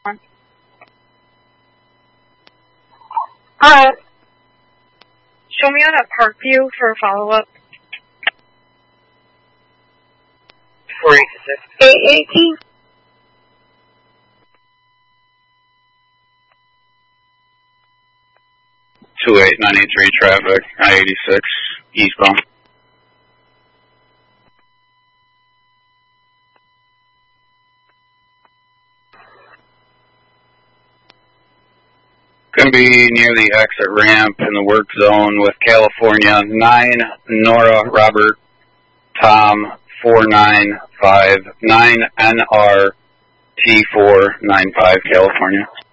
Show me out at Parkview for a follow-up. 486. 818. Two 8983 traffic, I-86, eastbound. Going to be near the exit ramp in the work zone with California 9, Nora, Robert, Tom, 4959, NR, T495, California.